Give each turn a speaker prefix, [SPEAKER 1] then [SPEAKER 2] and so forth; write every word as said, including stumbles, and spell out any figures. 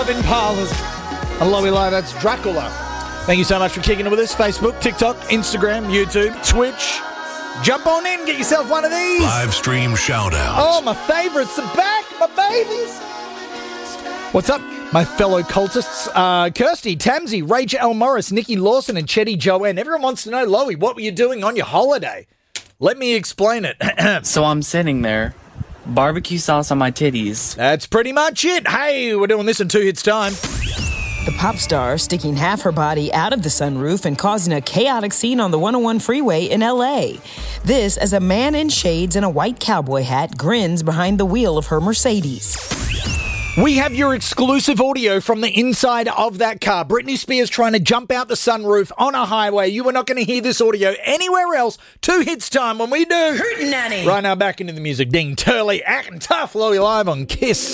[SPEAKER 1] in parlours. Hello, Eli, that's Dracula. Thank you so much for kicking it with us. Facebook, TikTok, Instagram, YouTube, Twitch. Jump on in, get yourself one of these.
[SPEAKER 2] Live stream shout-outs.
[SPEAKER 1] Oh, my favourites are back, my babies. What's up, my fellow cultists? Uh, Kirsty, Tamsy, Rachel L. Morris, Nikki Lawson, and Chetty Joanne. Everyone wants to know, Loey, what were you doing on your holiday? Let me explain it.
[SPEAKER 3] So I'm sitting there, barbecue sauce on my titties.
[SPEAKER 1] That's pretty much it. Hey, we're doing this in two hits time.
[SPEAKER 4] The pop star sticking half her body out of the sunroof and causing a chaotic scene on the one oh one freeway in L A. This as a man in shades and a white cowboy hat grins behind the wheel of her Mercedes.
[SPEAKER 1] We have your exclusive audio from the inside of that car. Britney Spears trying to jump out the sunroof on a highway. You are not going to hear this audio anywhere else. Two hits time when we do.
[SPEAKER 4] Hurtin' Nanny.
[SPEAKER 1] Right now, back into the music. Ding Turley, acting tough. Loey live on Kiss.